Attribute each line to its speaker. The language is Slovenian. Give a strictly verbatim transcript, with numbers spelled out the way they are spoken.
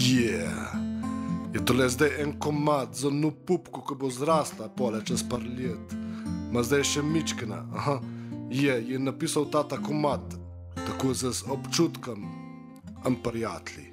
Speaker 1: Yeah. Je tole zdaj en komad za eno pupko, ko bo zrasla pole čez par let. Ma zdaj še mičkena. Aha. Je, je napisal tata komad, tako z občutkom, am prijatelji.